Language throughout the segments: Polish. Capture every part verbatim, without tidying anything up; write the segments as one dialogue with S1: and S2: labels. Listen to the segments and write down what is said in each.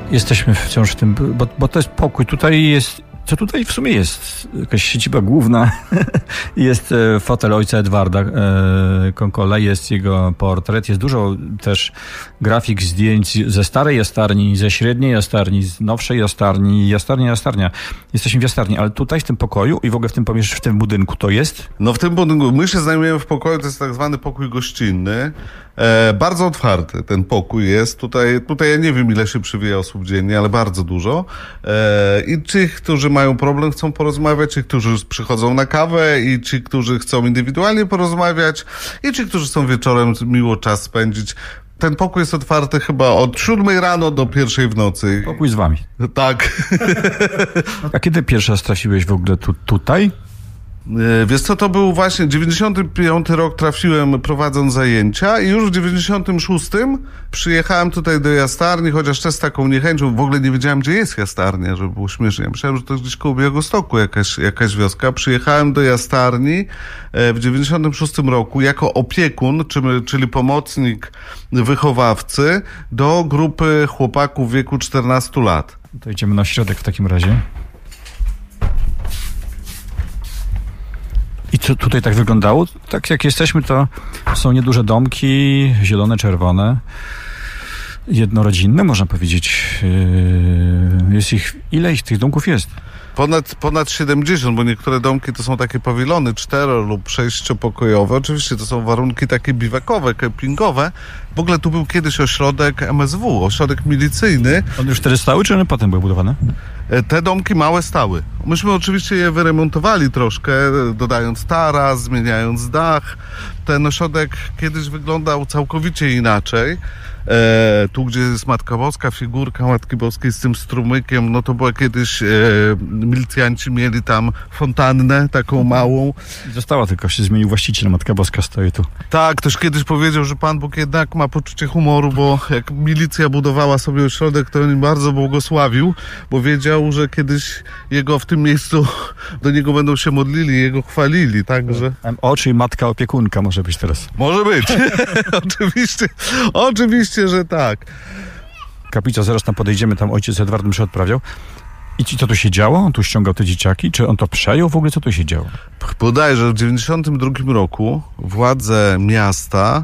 S1: Jesteśmy wciąż w tym, bo, bo to jest pokój. Tutaj jest, co tutaj w sumie jest? Jakaś siedziba główna. Jest fotel ojca Edwarda e, Konkola, jest jego portret. Jest dużo też grafik, zdjęć ze starej jastarni, ze średniej jastarni, z nowszej jastarni. Jastarnia, jastarnia. Jesteśmy w jastarni, ale tutaj w tym pokoju i w ogóle w tym pomieszczeniu, w tym budynku to jest?
S2: No w tym budynku, my się znajdujemy w pokoju, to jest tak zwany pokój gościnny. E, bardzo otwarty ten pokój jest. Tutaj, tutaj ja nie wiem, ile się przywija osób dziennie, ale bardzo dużo. E, I ci, którzy mają problem, chcą porozmawiać, ci, którzy przychodzą na kawę i ci, którzy chcą indywidualnie porozmawiać i ci, którzy chcą wieczorem miło czas spędzić. Ten pokój jest otwarty chyba od siódmej rano do pierwszej w nocy.
S1: Pokój z wami.
S2: Tak.
S1: A kiedy pierwszy raz trafiłeś w ogóle tu, tutaj?
S2: Wiesz co, to był właśnie dziewięćdziesiąty piąty rok, trafiłem prowadząc zajęcia i już w dziewięćdziesiątym szóstym przyjechałem tutaj do jastarni, chociaż też z taką niechęcią, w ogóle nie wiedziałem, gdzie jest jastarnia, żeby było śmiesznie. Myślałem, że to gdzieś koło Białegostoku jakaś, jakaś wioska. Przyjechałem do jastarni w dziewięćdziesiątym szóstym roku jako opiekun, czyli pomocnik wychowawcy do grupy chłopaków w wieku czternastu lat.
S1: To idziemy na środek w takim razie. I co tutaj tak wyglądało? Tak jak jesteśmy, to są nieduże domki, zielone, czerwone, jednorodzinne, można powiedzieć. Jest ich, ile ich tych domków jest?
S2: Ponad, ponad siedemdziesiąt, bo niektóre domki to są takie pawilony cztero- lub sześciopokojowe. Oczywiście to są warunki takie biwakowe, kempingowe. W ogóle tu był kiedyś ośrodek M S W, ośrodek milicyjny.
S1: On już wtedy stały, czy one potem były budowane?
S2: Te domki małe stały. Myśmy oczywiście je wyremontowali troszkę, dodając taras, zmieniając dach. Ten ośrodek kiedyś wyglądał całkowicie inaczej. E, tu, gdzie jest Matka Boska, figurka Matki Boskiej z tym strumykiem, no to była kiedyś, e, milicjanci mieli tam fontannę, taką małą.
S1: Została, tylko się zmienił właściciel, Matka Boska stoi tu.
S2: Tak, ktoś kiedyś powiedział, że Pan Bóg jednak ma poczucie humoru, bo jak milicja budowała sobie ośrodek, to on im bardzo błogosławił, bo wiedział, że kiedyś jego w tym miejscu, do niego będą się modlili, jego chwalili, także...
S1: M O, czyli matka opiekunka może być teraz.
S2: Może być, oczywiście, oczywiście. że tak.
S1: Kaplica, zaraz tam podejdziemy, tam ojciec Edward mszę odprawiał. I co tu się działo? On tu ściągał te dzieciaki? Czy on to przejął? W ogóle co tu się działo?
S2: Bodajże w dziewięćdziesiątym drugim roku władze miasta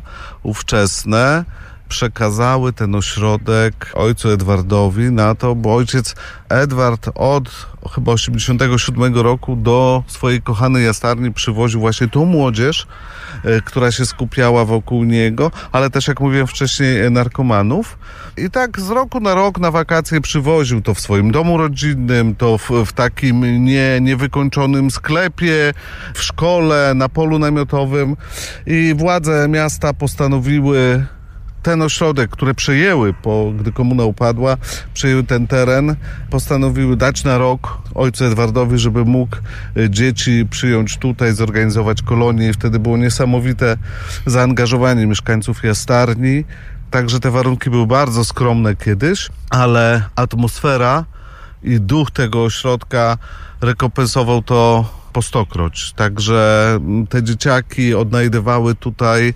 S2: ówczesne przekazały ten ośrodek ojcu Edwardowi na to, bo ojciec Edward od chyba osiemdziesiątego siódmego roku do swojej kochanej jastarni przywoził właśnie tą młodzież, która się skupiała wokół niego, ale też, jak mówiłem wcześniej, narkomanów. I tak z roku na rok na wakacje przywoził to w swoim domu rodzinnym, to w, w takim nie, niewykończonym sklepie, w szkole, na polu namiotowym. I władze miasta postanowiły ten ośrodek, które przejęły, po, gdy komuna upadła, przejęły ten teren, postanowiły dać na rok ojcu Edwardowi, żeby mógł dzieci przyjąć tutaj, zorganizować kolonię i wtedy było niesamowite zaangażowanie mieszkańców jastarni. Także te warunki były bardzo skromne kiedyś, ale atmosfera i duch tego ośrodka rekompensował to po stokroć. Także te dzieciaki odnajdywały tutaj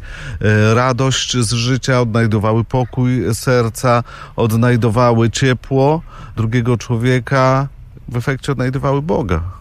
S2: radość z życia, odnajdowały pokój serca, odnajdowały ciepło drugiego człowieka, w efekcie odnajdywały Boga.